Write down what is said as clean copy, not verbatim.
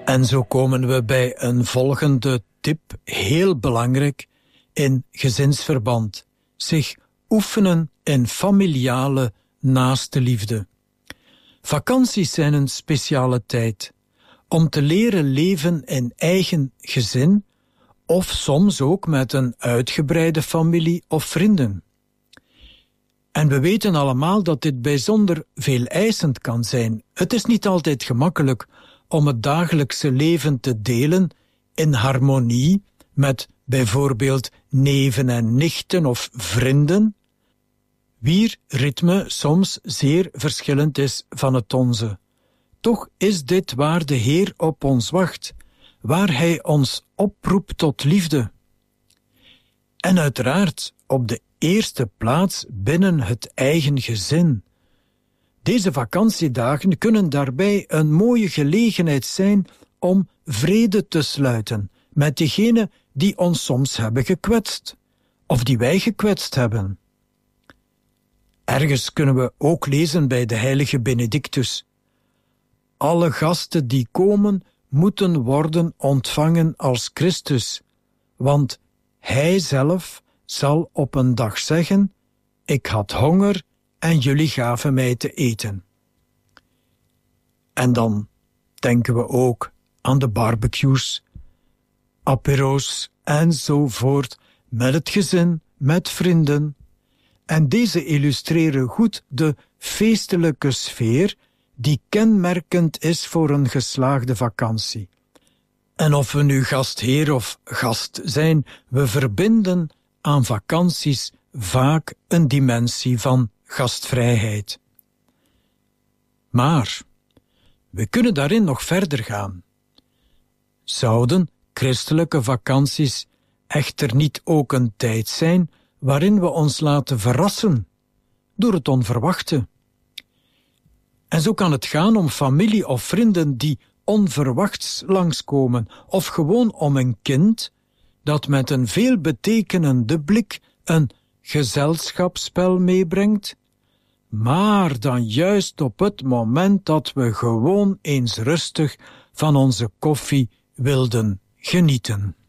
En zo komen we bij een volgende tip, heel belangrijk in gezinsverband. Zich oefenen in familiale naaste liefde. Vakanties zijn een speciale tijd om te leren leven in eigen gezin of soms ook met een uitgebreide familie of vrienden. En we weten allemaal dat dit bijzonder veeleisend kan zijn. Het is niet altijd gemakkelijk om het dagelijkse leven te delen in harmonie met bijvoorbeeld neven en nichten of vrienden, wier ritme soms zeer verschillend is van het onze. Toch is dit waar de Heer op ons wacht, waar Hij ons oproept tot liefde. En uiteraard op de eerste plaats binnen het eigen gezin. Deze vakantiedagen kunnen daarbij een mooie gelegenheid zijn om vrede te sluiten met diegenen die ons soms hebben gekwetst, of die wij gekwetst hebben. Ergens kunnen we ook lezen bij de heilige Benedictus: alle gasten die komen, moeten worden ontvangen als Christus, want Hij zelf zal op een dag zeggen: ik had honger en jullie gaven mij te eten. En dan denken we ook aan de barbecues, apero's enzovoort, met het gezin, met vrienden. En deze illustreren goed de feestelijke sfeer die kenmerkend is voor een geslaagde vakantie. En of we nu gastheer of gast zijn, we verbinden aan vakanties vaak een dimensie van gastvrijheid. Maar we kunnen daarin nog verder gaan. Zouden christelijke vakanties echter niet ook een tijd zijn waarin we ons laten verrassen door het onverwachte? En zo kan het gaan om familie of vrienden die onverwachts langskomen, of gewoon om een kind dat met een veelbetekenende blik een gezelschapsspel meebrengt, maar dan juist op het moment dat we gewoon eens rustig van onze koffie wilden genieten.